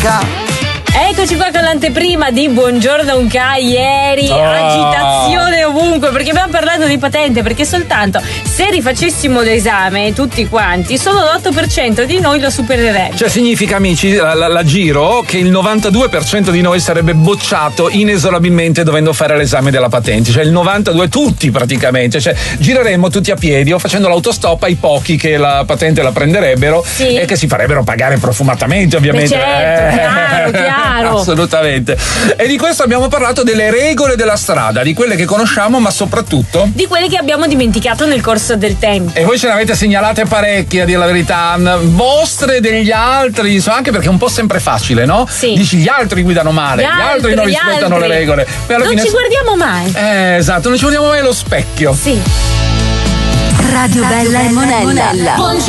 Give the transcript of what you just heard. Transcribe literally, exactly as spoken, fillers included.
Unca. Eccoci qua con l'anteprima di Buongiorno Unca. Ieri oh. agitazione ovunque perché abbiamo parlato di patente, perché soltanto se rifacessimo l'esame tutti quanti solo l'otto per cento di noi lo supererebbe. Cioè significa, amici, la, la, la giro che il novantadue per cento di noi sarebbe bocciato inesorabilmente dovendo fare l'esame della patente, cioè il novantadue, tutti praticamente, cioè gireremmo tutti a piedi o facendo l'autostop ai pochi che la patente la prenderebbero, sì, e che si farebbero pagare profumatamente, ovviamente. Beh, certo, eh, chiaro, chiaro. Assolutamente. E di questo abbiamo parlato delle regole della strada, di quelle che conosciamo, ma soprattutto di quelle che abbiamo dimenticato nel corso del tempo. E voi ce ne avete segnalate parecchie, a dire la verità, vostre, degli altri, insomma, anche perché è un po' sempre facile, no? Sì. Dici gli altri guidano male, gli, gli altri, altri non rispettano altri. le regole. Non fine... ci guardiamo mai. Eh, esatto, non ci guardiamo mai allo specchio. Sì. Radio Bella e Monella.